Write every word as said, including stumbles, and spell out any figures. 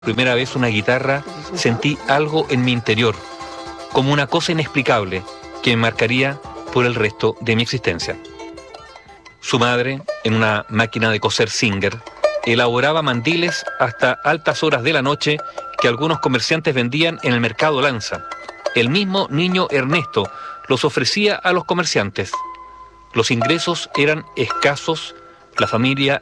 Primera vez una guitarra, sentí algo en mi interior, como una cosa inexplicable que me marcaría por el resto de mi existencia. Su madre, en una máquina de coser Singer, elaboraba mandiles hasta altas horas de la noche que algunos comerciantes vendían en el mercado Lanza. El mismo niño Ernesto los ofrecía a los comerciantes. Los ingresos eran escasos, la familia